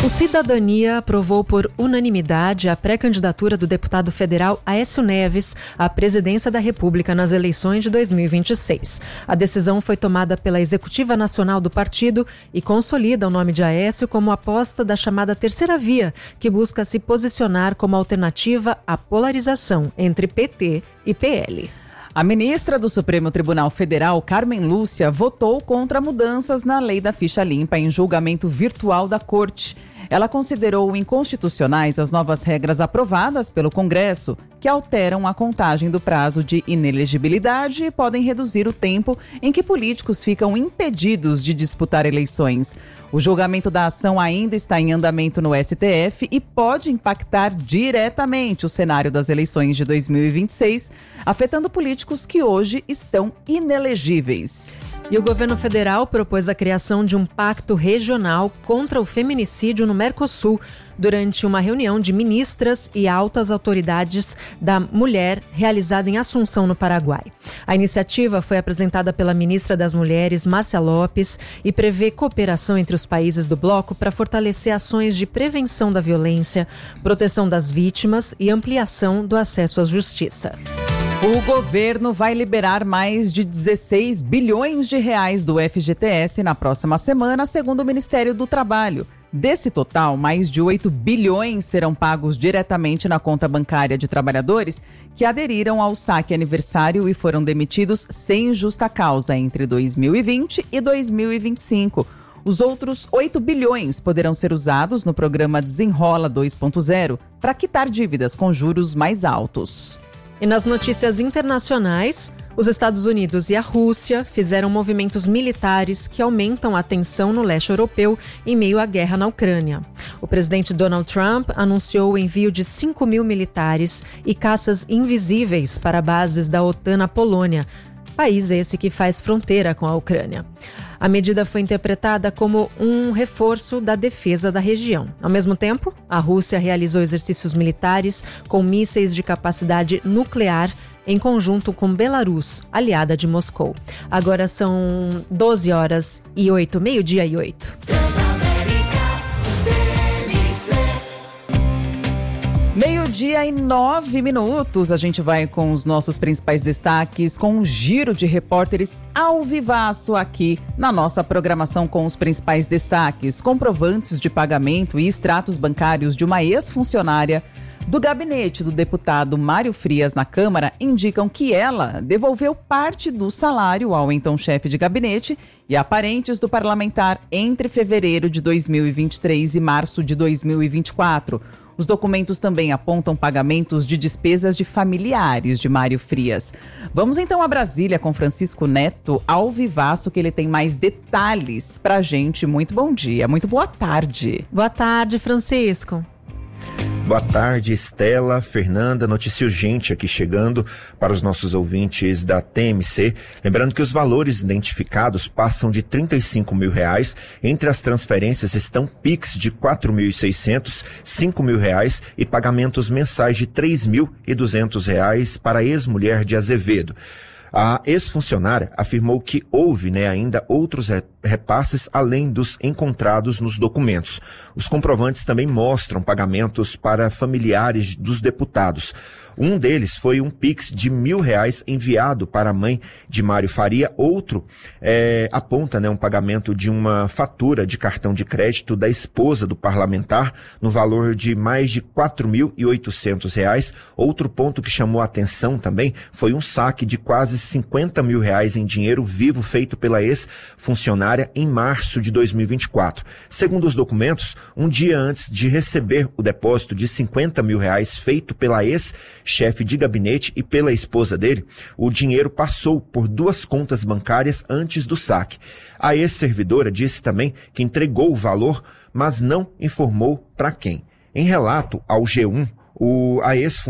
O Cidadania aprovou por unanimidade a pré-candidatura do deputado federal Aécio Neves à presidência da República nas eleições de 2026. A decisão foi tomada pela Executiva Nacional do partido e consolida o nome de Aécio como aposta da chamada Terceira Via, que busca se posicionar como alternativa à polarização entre PT e PL. A ministra do Supremo Tribunal Federal, Carmen Lúcia, votou contra mudanças na lei da ficha limpa em julgamento virtual da Corte. Ela considerou inconstitucionais as novas regras aprovadas pelo Congresso, que alteram a contagem do prazo de inelegibilidade e podem reduzir o tempo em que políticos ficam impedidos de disputar eleições. O julgamento da ação ainda está em andamento no STF e pode impactar diretamente o cenário das eleições de 2026, afetando políticos que hoje estão inelegíveis. E o governo federal propôs a criação de um pacto regional contra o feminicídio no Mercosul durante uma reunião de ministras e altas autoridades da mulher realizada em Assunção, no Paraguai. A iniciativa foi apresentada pela ministra das Mulheres, Márcia Lopes, e prevê cooperação entre os países do bloco para fortalecer ações de prevenção da violência, proteção das vítimas e ampliação do acesso à justiça. O governo vai liberar mais de 16 bilhões de reais do FGTS na próxima semana, segundo o Ministério do Trabalho. Desse total, mais de 8 bilhões serão pagos diretamente na conta bancária de trabalhadores que aderiram ao saque aniversário e foram demitidos sem justa causa entre 2020 e 2025. Os outros 8 bilhões poderão ser usados no programa Desenrola 2.0 para quitar dívidas com juros mais altos. E nas notícias internacionais, os Estados Unidos e a Rússia fizeram movimentos militares que aumentam a tensão no leste europeu em meio à guerra na Ucrânia. O presidente Donald Trump anunciou o envio de 5 mil militares e caças invisíveis para bases da OTAN na Polônia, país esse que faz fronteira com a Ucrânia. A medida foi interpretada como um reforço da defesa da região. Ao mesmo tempo, a Rússia realizou exercícios militares com mísseis de capacidade nuclear em conjunto com Belarus, aliada de Moscou. Agora são 12h08, meio-dia e 8. Meio-dia e 9 minutos, a gente vai com os nossos principais destaques, com um giro de repórteres ao vivaço aqui na nossa programação com os principais destaques. Comprovantes de pagamento e extratos bancários de uma ex-funcionária do gabinete do deputado Mário Frias na Câmara indicam que ela devolveu parte do salário ao então chefe de gabinete e a parentes do parlamentar entre fevereiro de 2023 e março de 2024. Os documentos também apontam pagamentos de despesas de familiares de Mário Frias. Vamos então a Brasília com Francisco Neto, ao vivaço, que ele tem mais detalhes pra gente. Muito bom dia, muito boa tarde. Boa tarde, Francisco. Boa tarde, Estela, Fernanda, notícia urgente aqui chegando para os nossos ouvintes da TMC. Lembrando que os valores identificados passam de R$35 mil. Entre as transferências estão PIX de R$4.600, R$5 mil e pagamentos mensais de R$3.200 para a ex-mulher de Azevedo. A ex-funcionária afirmou que houve ainda outros repasses além dos encontrados nos documentos. Os comprovantes também mostram pagamentos para familiares dos deputados. Um deles foi um PIX de R$1.000 enviado para a mãe de Mário Faria. Outro aponta um pagamento de uma fatura de cartão de crédito da esposa do parlamentar no valor de mais de R$4.800. Outro ponto que chamou a atenção também foi um saque de quase R$50 mil em dinheiro vivo feito pela ex-funcionária em março de 2024. Segundo os documentos, um dia antes de receber o depósito de R$50 mil feito pela ex-chefe de gabinete e pela esposa dele, o dinheiro passou por 2 contas bancárias antes do saque. A ex-servidora disse também que entregou o valor, mas não informou para quem. Em relato ao G1, a ex-funcionária